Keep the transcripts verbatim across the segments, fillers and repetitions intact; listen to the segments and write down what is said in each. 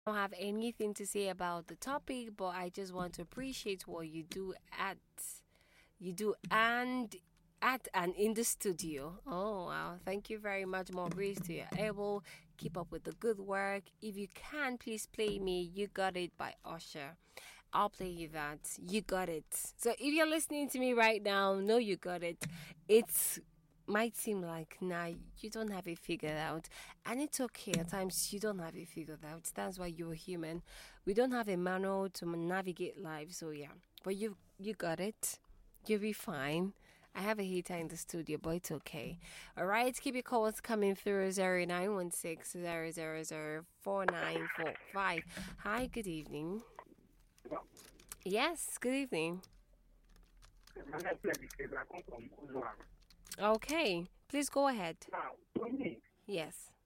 don't have anything to say about the topic, but I just want to appreciate what you do at you do and at and in the studio. Oh wow. Thank you very much. More grace to your able. Keep up with the good work. If you can, please play me You Got It by Usher. I'll play you that. You got it. So if you're listening to me right now, know you got it. It's might seem like nah, you don't have it figured out, and it's okay. At times you don't have it figured out. That's why you're human. We don't have a manual to navigate life, so yeah. But you you got it. You'll be fine. I have a heater in the studio, but it's okay. All right, keep your calls coming through zero nine one six zero zero zero four nine four five. Hi, good evening. Yes, good evening. Okay, please go ahead. Now, to me, Yes.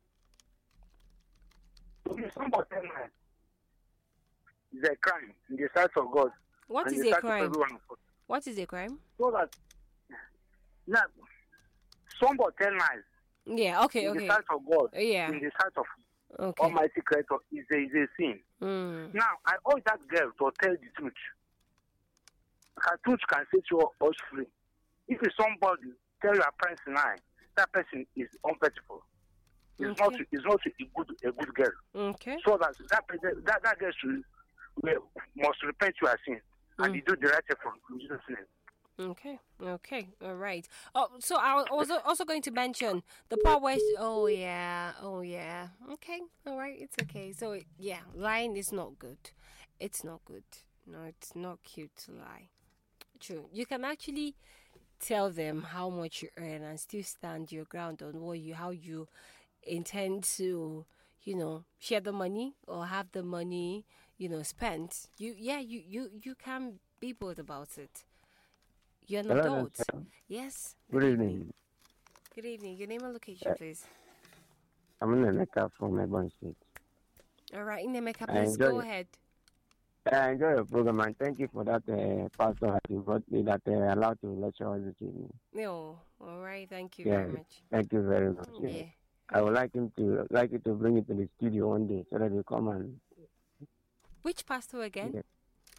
to me, somebody is a crime in the sight of God. What and is the a sight of crime? everyone of us. What is a crime? So that now, somebody tell lies Yeah, okay, in the okay. sight of God, Yeah. in the sight of Okay. Almighty Creator, is a, is a sin. Mm. Now, I urge that girl to tell the truth. Her truth can set you us free. If it's somebody tell your parents lie, that person is unfaithful. It's Okay. not it's not a good a good girl. Okay. So that that person- that, that girl should will- must repent to her sin and Mm. do the right thing for in Jesus' name. Okay. Okay. All right. Oh, so I was also also going to mention the part where. She, oh yeah. Oh yeah. Okay. All right. It's okay. So yeah, lying is not good. It's not good. No, it's not cute to lie. True. You can actually tell them how much you earn and still stand your ground on what you how you intend to, you know, share the money or have the money, you know, spent. You yeah, you you you can be bold about it. You're an Hello, adult. sir. Yes. Good evening. Good evening. Your name and location, Uh, please. I'm in Emeka from Ebon State. All right, Nemeka, I please go enjoy, ahead. I enjoy your program and thank you for that uh, pastor that you brought me that uh, allowed to lecture us this evening. No. All right. Thank you Yeah, very much. thank you very much. Yeah. Yeah. I would like him to like you to bring it to the studio one day so that you come and Which pastor again? yeah.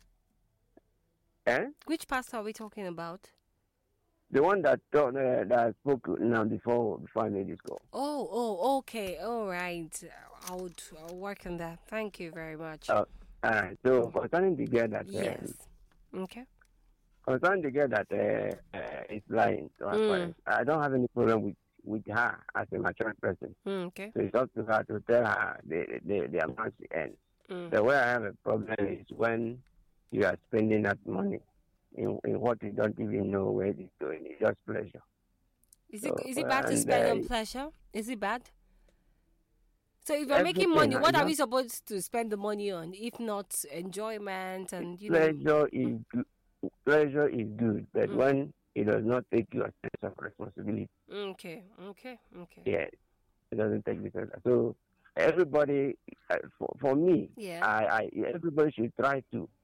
Eh? Which pastor are we talking about? The one that uh, that spoke now before before I made this call. Oh, oh, okay. All right. I would I'll work on that. Thank you very much. Uh, uh, so concerning the girl that um, Yes. Okay. concerning the girl that uh, uh, is lying to her Mm. parents, I don't have any problem with with her as a mature person. Mm, okay. So it's up to her to tell her the, the, the amount she earns. Mm. The way I have a problem is when you are spending that money in, in what you don't even know where it's going. It's just pleasure. Is it So, is it bad to and, spend on uh, pleasure? Is it bad? So if you're making everything, money, uh, what you are know, we supposed to spend the money on if not enjoyment and you know? pleasure is good. Pleasure is good, but Mm. when it does not take your sense of responsibility, Okay, okay, okay. yeah, it doesn't take the sense. So everybody, uh, for, for me, Yeah. I, I everybody should try to